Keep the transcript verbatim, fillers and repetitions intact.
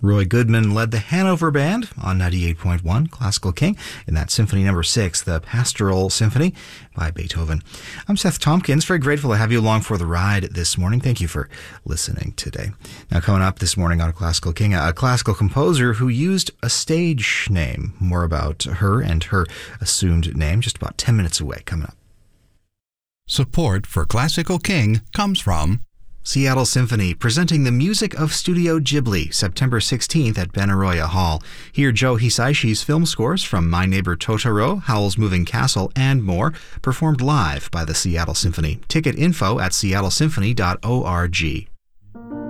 Roy Goodman led the Hanover Band on ninety-eight point one Classical King in that Symphony Number six, the Pastoral Symphony by Beethoven. I'm Seth Tompkins, very grateful to have you along for the ride this morning. Thank you for listening today. Now, coming up this morning on Classical King, a classical composer who used a stage name. More about her and her assumed name just about ten minutes away, coming up. Support for Classical King comes from Seattle Symphony, presenting the music of Studio Ghibli, September sixteenth at Benaroya Hall. Hear Joe Hisaishi's film scores from My Neighbor Totoro, Howl's Moving Castle, and more, performed live by the Seattle Symphony. Ticket info at seattle symphony dot org.